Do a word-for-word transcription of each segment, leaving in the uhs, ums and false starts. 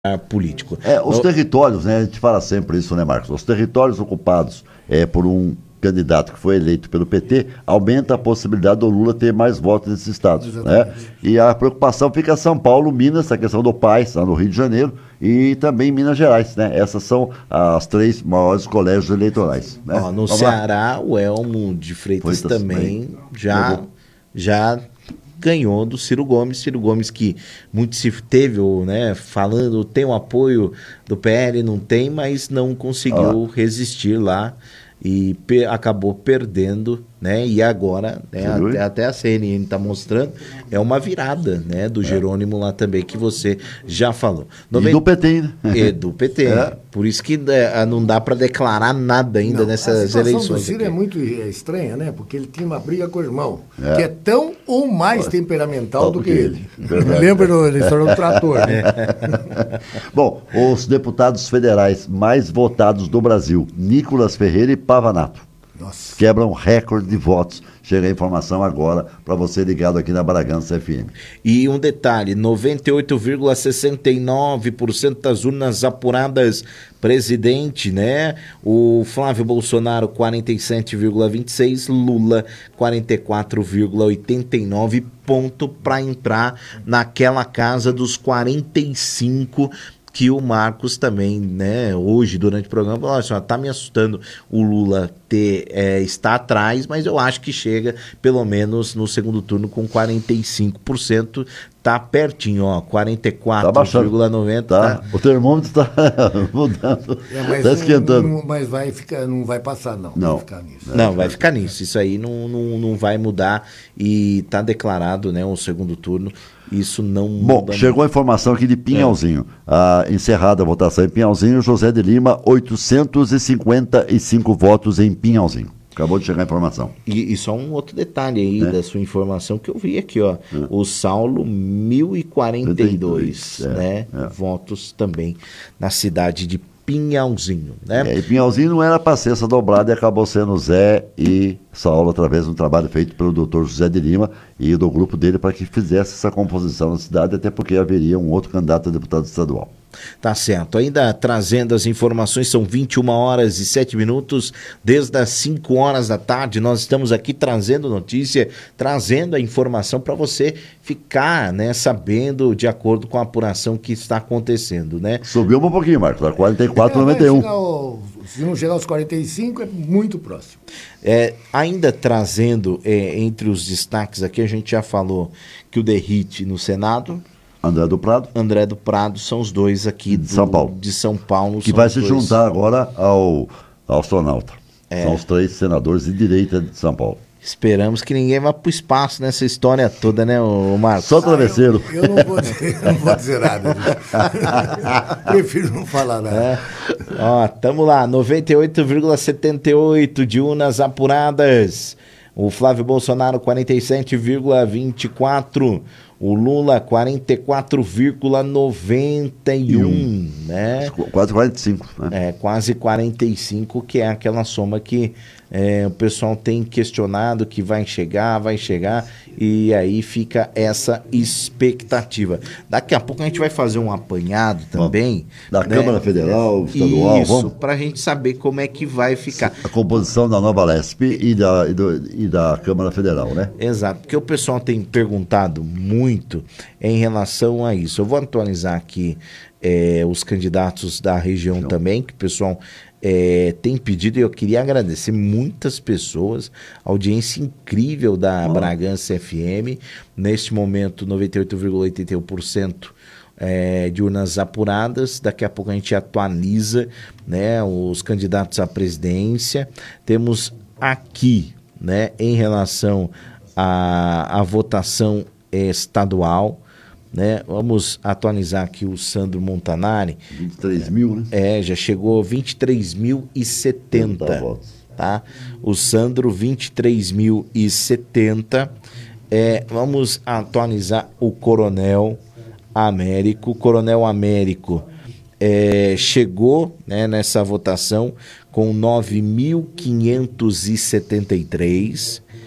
político. É, os o... territórios, né? A gente fala sempre isso, né, Marcos? Os territórios ocupados é, por um candidato que foi eleito pelo P T, aumenta a possibilidade do Lula ter mais votos nesses estados. Né? E a preocupação fica São Paulo, Minas, a questão do P A S, lá no Rio de Janeiro, e também Minas Gerais. Né? Essas são as três maiores colégios eleitorais. Né? Ó, no Vamos Ceará, lá. O Elmo de Freitas, Freitas também já, já ganhou do Ciro Gomes. Ciro Gomes que muito se teve, né, falando, tem o apoio do P L, não tem, mas não conseguiu ah. resistir lá. E pe- acabou perdendo, né? E agora, né, até, até a C N N está mostrando, é uma virada, né, do é. Jerônimo lá também, que você já falou. noventa... E do P T, né? E do P T. É. Por isso que é, não dá para declarar nada ainda não, nessas eleições. A situação do Ciro é muito estranha, né? Porque ele tinha uma briga com o irmão, é. que é tão ou mais Nossa. temperamental do que ele. ele. Lembra da história do trator, né? Bom, os deputados federais mais votados do Brasil, Nicolas Ferreira e Pavanato. Nossa. Quebram recorde de votos. Chega a informação agora para você ligado aqui na Bragança F M. E um detalhe, noventa e oito vírgula sessenta e nove por cento das urnas apuradas presidente, né? O Flávio Bolsonaro quarenta e sete vírgula vinte e seis, Lula quarenta e quatro vírgula oitenta e nove, ponto para entrar naquela casa dos quarenta e cinco que o Marcos também, né, hoje durante o programa, falou assim, ó, tá me assustando o Lula ter, é, estar atrás, mas eu acho que chega pelo menos no segundo turno com quarenta e cinco por cento, tá pertinho, ó, quarenta e quatro vírgula noventa por cento. Tá. Tá. O termômetro tá mudando, é, mas tá esquentando. Não, mas vai ficar, não vai passar não, não. vai ficar nisso. Não, vai ficar nisso, isso aí não, não, não vai mudar e tá declarado, né, o segundo turno. Isso não Bom, muda chegou muito. A informação aqui de Pinhalzinho. É. Ah, encerrada a votação em Pinhalzinho, José de Lima, oitocentos e cinquenta e cinco votos em Pinhalzinho. Acabou de chegar a informação. E, e só um outro detalhe aí é. da sua informação que eu vi aqui, ó. É. O Saulo, mil e quarenta e dois é. né, é. votos também na cidade de Pinhalzinho, né? É, e Pinhalzinho não era para ser essa dobrada e acabou sendo Zé e Saulo através de um trabalho feito pelo doutor José de Lima e do grupo dele para que fizesse essa composição na cidade, até porque haveria um outro candidato a deputado estadual. Tá certo. Ainda trazendo as informações, são vinte e uma horas e sete minutos, desde as cinco horas da tarde, nós estamos aqui trazendo notícia, trazendo a informação para você ficar, né, sabendo de acordo com a apuração que está acontecendo, né? Subiu um pouquinho, Marcos, a quarenta e quatro vírgula noventa e um. Ao, se não chegar aos quarenta e cinco, é muito próximo. É, ainda trazendo é, entre os destaques aqui, a gente já falou que o Derrite no Senado, André do Prado. André do Prado são os dois aqui de do, São Paulo. De São Paulo. Que vai se dois... juntar agora ao, ao astronauta. É. São os três senadores de direita de São Paulo. Esperamos que ninguém vá para o espaço nessa história toda, né, o Marcos? Só travesseiro. Ah, eu, eu, não vou dizer, eu não vou dizer nada. Prefiro não falar nada. É. Ó, tamo lá, noventa e oito vírgula setenta e oito de urnas apuradas. O Flávio Bolsonaro, quarenta e sete vírgula vinte e quatro. O Lula, quarenta e quatro vírgula noventa e um, né? Quase quarenta e cinco, né? É, quase quarenta e cinco, que é aquela soma que é, o pessoal tem questionado que vai chegar, vai chegar, e aí fica essa expectativa. Daqui a pouco a gente vai fazer um apanhado também. Bom, da né? Câmara Federal, Estadual, isso, vamos? para a gente saber como é que vai ficar. A composição da nova Lesp e da, e, do, e da Câmara Federal, né? Exato, porque o pessoal tem perguntado muito em relação a isso. Eu vou atualizar aqui é, os candidatos da região Não. também, que o pessoal é, tem pedido, e eu queria agradecer muitas pessoas, audiência incrível da oh. Bragança F M, neste momento noventa e oito vírgula oitenta e um por cento é, de urnas apuradas. Daqui a pouco a gente atualiza, né, os candidatos à presidência. Temos aqui, né, em relação à, à votação estadual, né? Vamos atualizar aqui o Sandro Montanari. vinte e três mil, né? É, já chegou a vinte e três mil e setenta. Tá? O Sandro, vinte e três mil e setenta. É, vamos atualizar o Coronel Américo. O Coronel Américo é, chegou, né, nessa votação com nove mil quinhentos e setenta e três.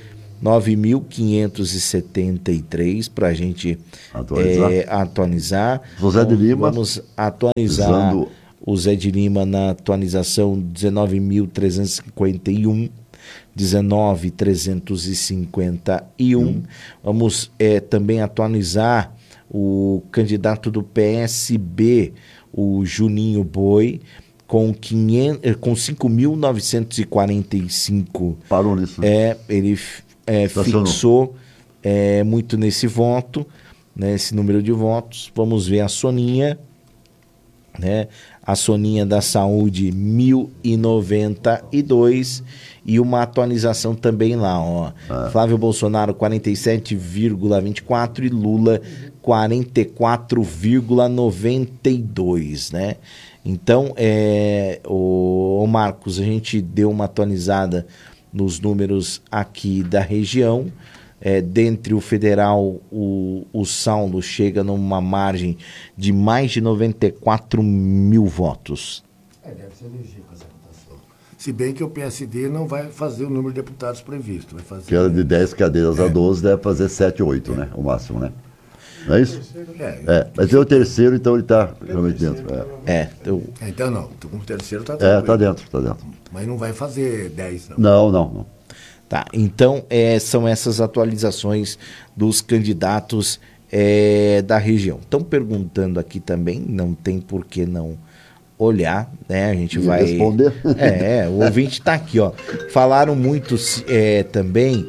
nove mil quinhentos e setenta e três para a gente atualizar. É, atualizar. José de Lima. Vamos atualizar usando... o Zé de Lima na atualização dezenove mil trezentos e cinquenta e um. dezenove mil trezentos e cinquenta e um. Hum. Vamos é, também atualizar o candidato do P S B, o Juninho Boi, com, com cinco mil novecentos e quarenta e cinco. Parou nisso. Né? É, ele é, fixou é, muito nesse voto, né, esse número de votos. Vamos ver a Soninha, né? A Soninha da Saúde, mil e noventa e dois, e uma atualização também lá, ó. Ah. Flávio Bolsonaro, quarenta e sete vírgula vinte e quatro e Lula, quarenta e quatro vírgula noventa e dois, né? Então, é, o, o Marcos, a gente deu uma atualizada nos números aqui da região. É, dentre o federal, o, o Saulo chega numa margem de mais de noventa e quatro mil votos. É, deve ser eleger com essa votação. Se bem que o P S D não vai fazer o número de deputados previsto. Vai fazer... Que era de dez cadeiras é. a doze, deve fazer sete, oito, é. né? O máximo, né? Não é isso? É, é, mas é o terceiro, então ele está realmente dentro. É, é eu... Então não, o terceiro está dentro. É, está dentro, está dentro. Mas não vai fazer dez, não. Não, não, não. Tá, então é, são essas atualizações dos candidatos é, da região. Estão perguntando aqui também, não tem por que não olhar, né? A gente e vai responder. É, o ouvinte está aqui, ó. Falaram muito é, também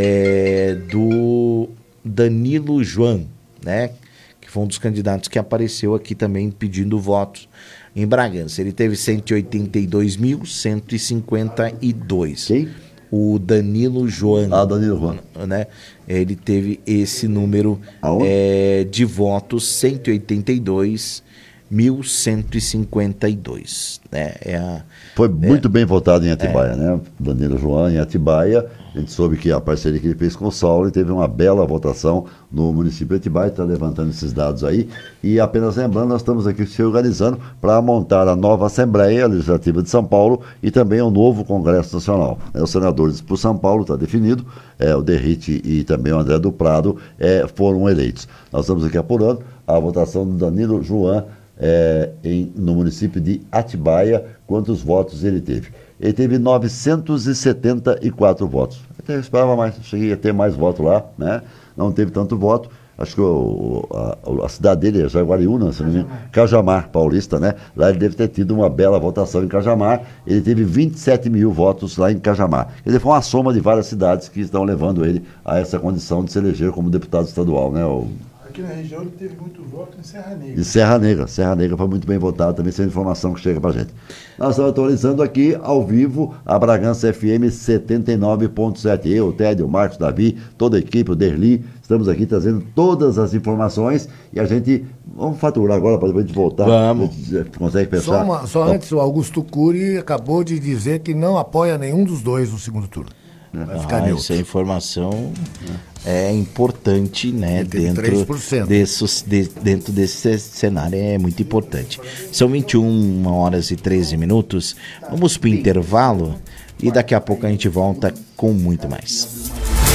é, do Danilo João, né? Que foi um dos candidatos que apareceu aqui também pedindo votos em Bragança. Ele teve cento e oitenta e dois mil cento e cinquenta e dois. Quem? O Danilo João. Ah, Danilo João. Né? Ele teve esse número é, de votos, cento e oitenta e dois mil cento e cinquenta e dois. Né? É a, Foi muito é, bem votado em Atibaia, é, né? Danilo João em Atibaia. A gente soube que a parceria que ele fez com o Saulo, ele teve uma bela votação no município de Atibaia, está levantando esses dados aí. E apenas lembrando, nós estamos aqui se organizando para montar a nova Assembleia Legislativa de São Paulo e também o novo Congresso Nacional. É, os senadores por São Paulo, está definido, é, o Derrite e também o André do Prado é, foram eleitos. Nós estamos aqui apurando a votação do Danilo João é, em, no município de Atibaia, quantos votos ele teve. Ele teve novecentos e setenta e quatro votos. Até eu esperava mais, cheguei a ter mais votos lá, né? Não teve tanto voto. Acho que o, a, a cidade dele é Jaguariúna, se não me engano, Cajamar, paulista, né? Lá ele deve ter tido uma bela votação em Cajamar. Ele teve vinte e sete mil votos lá em Cajamar. Ele foi uma soma de várias cidades que estão levando ele a essa condição de se eleger como deputado estadual, né? O, Aqui na região ele teve muito voto em Serra Negra. Em Serra Negra. Serra Negra foi muito bem votado, também essa informação que chega pra gente. Nós estamos atualizando aqui, ao vivo, a Bragança F M setenta e nove ponto sete. Eu, o Tédio, o Marcos, o Davi, toda a equipe, o Derli, estamos aqui trazendo todas as informações e a gente, vamos faturar agora para depois de voltar. Vamos. Consegue pensar? Só, uma, só antes, o Augusto Cury acabou de dizer que não apoia nenhum dos dois no segundo turno. Vai ficar ah, essa informação é importante, né? Dentro desse, de, dentro desse cenário é muito importante. São vinte e uma horas e treze minutos. Vamos para o intervalo e daqui a pouco a gente volta com muito mais.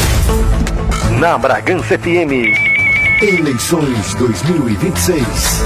Na Bragança F M, eleições dois mil e vinte e seis.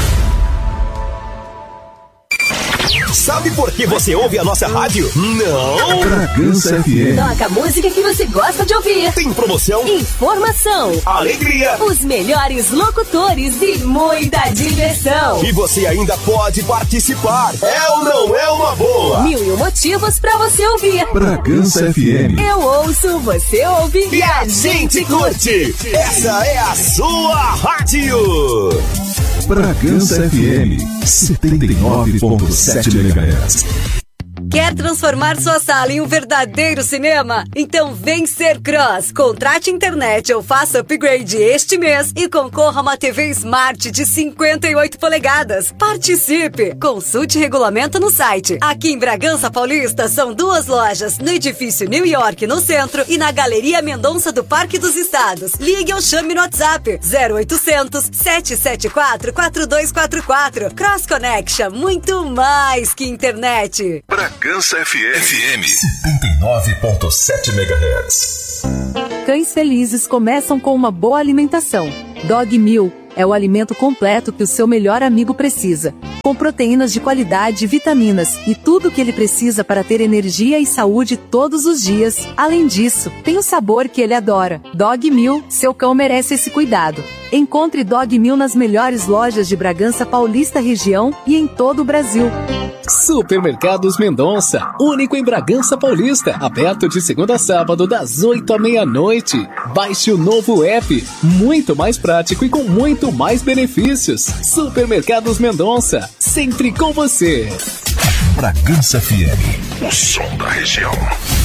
Sabe por que você ouve a nossa rádio? Não! Bragança F M. Toca a música que você gosta de ouvir. Tem promoção, informação, alegria, os melhores locutores e muita diversão. E você ainda pode participar. É ou não é uma boa? Mil e um motivos pra você ouvir. Bragança F M. Eu ouço, você ouve e a gente curte. Essa é a sua rádio. Bragança F M setenta e nove ponto sete megahertz. Quer transformar sua sala em um verdadeiro cinema? Então vem ser Cross. Contrate internet ou faça upgrade este mês e concorra a uma T V Smart de cinquenta e oito polegadas. Participe! Consulte regulamento no site. Aqui em Bragança Paulista são duas lojas, no edifício New York no centro e na Galeria Mendonça do Parque dos Estados. Ligue ou chame no WhatsApp zero oitocentos, sete sete quatro, quatro dois quatro quatro. Cross Connection, muito mais que internet. Bragança F M setenta e nove ponto sete megahertz. Cães felizes começam com uma boa alimentação. Dog Meal é o alimento completo que o seu melhor amigo precisa, com proteínas de qualidade, vitaminas e tudo o que ele precisa para ter energia e saúde todos os dias. Além disso, tem o sabor que ele adora. Dog Meal, seu cão merece esse cuidado. Encontre Dog Meal nas melhores lojas de Bragança Paulista região e em todo o Brasil. Supermercados Mendonça, único em Bragança Paulista, aberto de segunda a sábado das oito à meia-noite. Baixe o novo app, muito mais prático e com muito mais benefícios. Supermercados Mendonça, sempre com você. Bragança F M, o som da região.